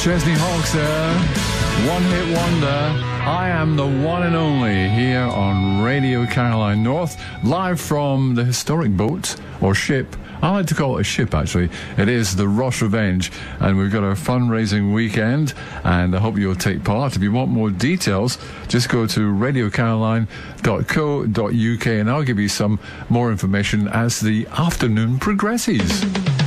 Chesney Hawkes there, one-hit wonder. I am the one and only here on Radio Caroline North, live from the historic boat, or ship. I like to call it a ship, actually. It is the Ross Revenge, and we've got our fundraising weekend, and I hope you'll take part. If you want more details, just go to radiocaroline.co.uk, and I'll give you some more information as the afternoon progresses.